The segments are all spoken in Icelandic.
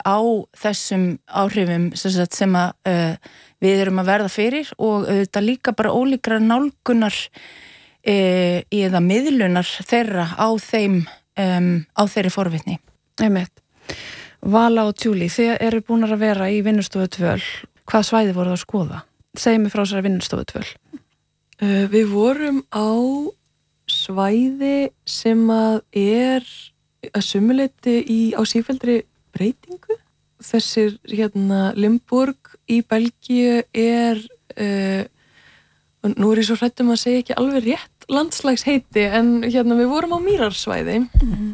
á þessum áhrifum sem að við erum að verða fyrir og þetta líka bara ólíkra nálgunar eða miðlunar þeirra á þeirri forvitni. Einmitt. Vala og Julie, þið eru búin að vera í vinnustofu 2. Hvað svæði voruð að skoða? Segðu mig frá þessari vinnustofu 2. Við vorum á svæði sem að sumuleyti á sífelldri breytingu. Þessir Limburg í Belgíu nú ég svo hrædd að segja ekki alveg rétt landslagsheiti en við vorum á Mýrarsvæði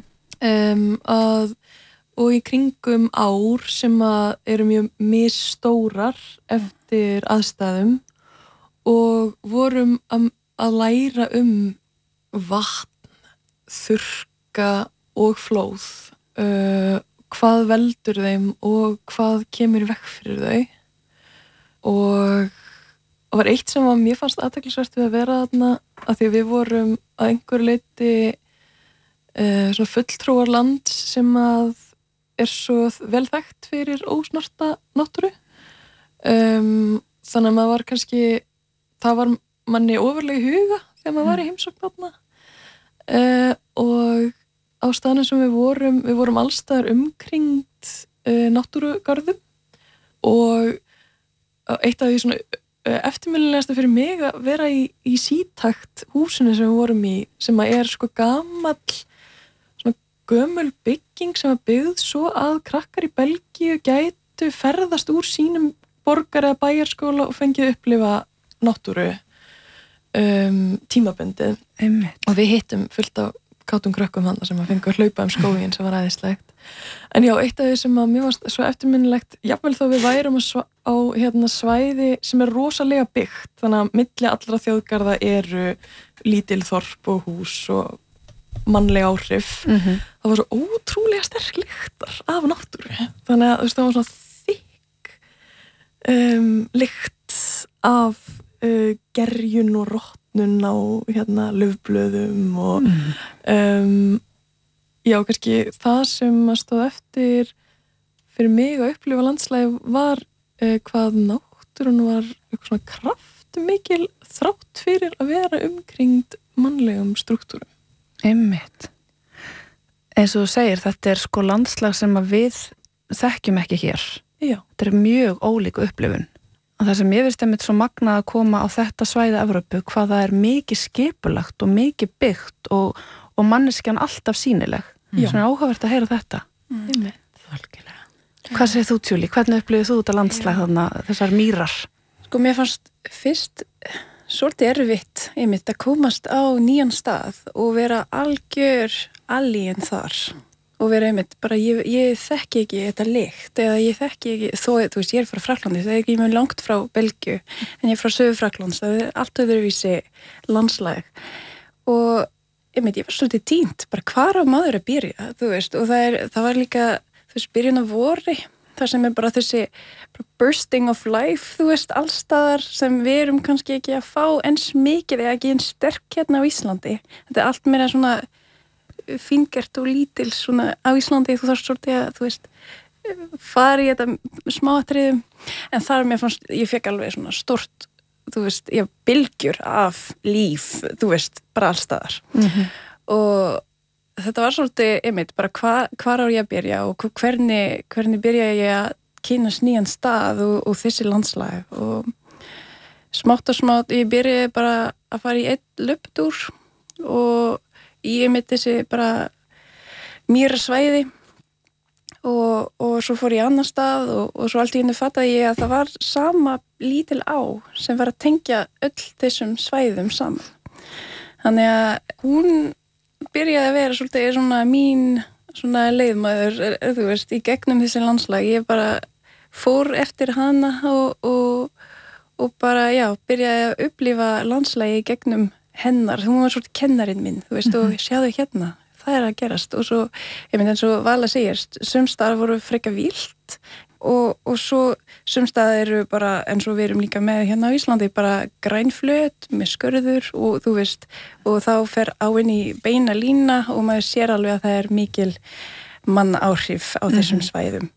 og í kringum ár sem að eru mjög misstórar eftir aðstæðum og vorum að læra vatn, þurrka og flóð, hvað veldur þeim og hvað kemur í veg fyrir þau og það var eitt sem mér fannst athyglisvert við að vera þarna að því við vorum að einhverju leyti svona fulltrúar land sem að svo vel þekkt fyrir ósnorta náttúru þannig að maður var kannski það var manni ofarlega í huga þegar maður var í heimsókn þarna og á staðnum sem við vorum allstaðar umkringt náttúrugarðum og eitt af því svona eftirminnilegasta fyrir mig að vera í sítakt húsinu sem við vorum í sem að sko gamall svona gömul bygging sem að byggð svo að krakkar í Belgíu gætu ferðast úr sínum borgar- eða bæjarskóla og fengið upplifa náttúru tímabundið og við hittum fullt af kátum krökkum þarna sem að fengu að hlaupa skóginn sem var æðislegt. En já, eitt af því sem að mér varst svo eftirminnilegt, jafnvel þó við værum á svæði sem rosalega byggt, þannig að milli allra þjóðgarða eru lítil þorp og hús og mannleg áhrif. Það var svo ótrúlega sterk lyktar af náttúru. Þannig að það var svona þykk lykt af gerjun og rotnun á laufblöðum og já, kannski það sem að stóð eftir fyrir mig að upplifa landslægi var hvað náttúrun var eitthvað svona kraftmikil þrátt fyrir að vera umkringd mannlegum struktúrum. Einmitt. Eins og þú segir, þetta sko landslag sem að við þekkjum ekki hér. Já. Þetta mjög ólík upplifun. Og það sem ég finnst einmitt svo magnað að koma á þetta svæði Evrópu, hvað það mikið skipulagt og mikið byggt og manneskjan alltaf sýnileg. Svona áhugavert að heyra þetta. Algjörlega. Hvað segir þú, Julie? Hvernig upplifir þú þetta landslag þarna, þessar mýrar? Sko, mér fannst fyrst svolítið erfitt einmitt að komast á nýjan stað og vera algjör alien þar. Og vera einmitt, bara ég þekki ekki þetta lykt, eða ég þekki ekki, þó, þú veist, ég frá Frakklandi, það ekki mjög langt frá Belgíu, en ég frá Suður-Frakklands, það allt öðruvísi landslag. Og einmitt, ég var svolítið týnt, bara hvar á maður að byrja, þú veist, og það var líka, þú veist, byrjun af vori, það sem bara þessi bursting of life, þú veist, allstaðar sem við erum kannski ekki að fá eins mikið, eða ekki eins sterk hérna á Íslandi. Þetta allt meira svona fíngert og lítil svona á Íslandi, þú þarfst svolítið að, þú veist, fara í þetta smáatriðum, en þar mér fannst, ég fekk alveg svona stort, þú veist, bylgjur af líf, þú veist, bara allstaðar. Og þetta var svolítið, einmitt, bara hvar á ég að byrja og hvernig byrja ég að kynnast nýjan stað og þessi landslag og smátt og smátt, ég byrjaði bara að fara í einn löptúr og ég mitt þessi bara Mýrasvæði og svo fór ég annar stað og svo allt í einu fattaði ég að það var sama lítil á sem var að tengja öll þessum svæðum saman. Þannig að hún byrjaði að vera svolítið svona mín svona leiðmaður, þú veist, í gegnum þessi landslag. Ég bara fór eftir hana og bara, já, byrjaði að upplifa landslagi í gegnum hennar, hún var svolítið kennarinn minn, þú veist, og sjáðu hérna, það að gerast og svo, ég myndi eins og Vala segir, sumstaðar voru frekar vílt og svo sumstaðar eru bara, eins og við erum líka með hérna á Íslandi, bara grænflöt með skörður og þú veist, og þá fer áinn í beina lína og maður sér alveg að það mikil mannáhrif á þessum svæðum.